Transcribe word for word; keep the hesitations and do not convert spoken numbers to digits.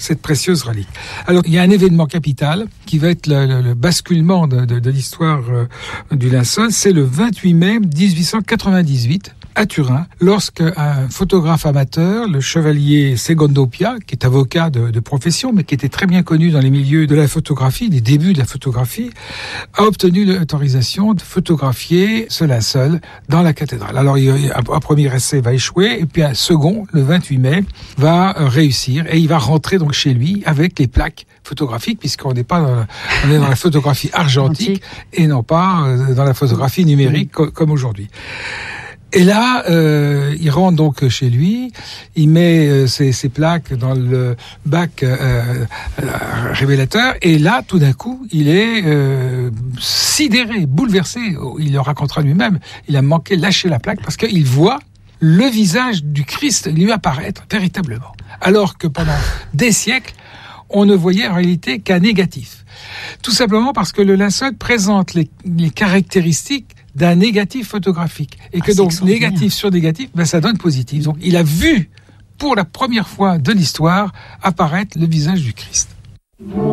cette précieuse relique. Alors, il y a un événement capital qui va être le, le, le basculement de, de, de l'histoire euh, du linceul. C'est le vingt-huit mai dix-huit cent quatre-vingt-dix-huit. À Turin, lorsqu'un photographe amateur, le chevalier Secondo Pia, qui est avocat de, de profession, mais qui était très bien connu dans les milieux de la photographie, des débuts de la photographie, a obtenu l'autorisation de photographier ce linceul dans la cathédrale. Alors, un premier essai va échouer, et puis un second, le vingt-huit mai, va réussir, et il va rentrer donc chez lui avec les plaques photographiques, puisqu'on n'est pas dans la, on est dans la photographie argentique, et non pas dans la photographie numérique co- comme aujourd'hui. Et là, euh, il rentre donc chez lui, il met euh, ses, ses plaques dans le bac euh, euh, révélateur, et là, tout d'un coup, il est euh, sidéré, bouleversé. Il le racontera lui-même. Il a manqué lâcher la plaque parce qu'il voit le visage du Christ lui apparaître véritablement. Alors que pendant des siècles, on ne voyait en réalité qu'un négatif. Tout simplement parce que le linceul présente les, les caractéristiques d'un négatif photographique. Et que ah, donc, négatif sur négatif, ben, ça donne positif. Donc, il a vu, pour la première fois de l'histoire, apparaître le visage du Christ.